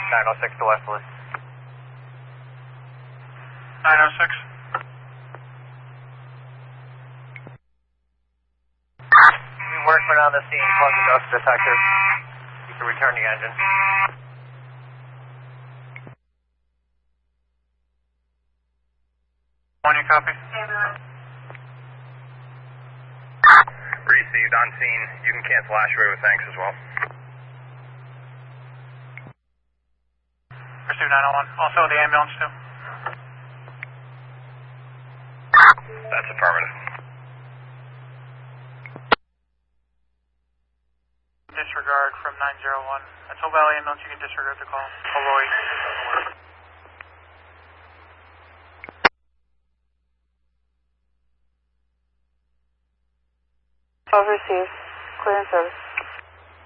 906 to Westerly. 906. Workman on the scene, plug the dust detector. You can return the engine. On you copy? Received on scene. You can cancel Ashway with thanks as well. Pursuit 901. Also the ambulance too. That's affirmative. Disregard from 901. That's Hope Valley ambulance, you can disregard the call. Aloy. Received. Clear and service.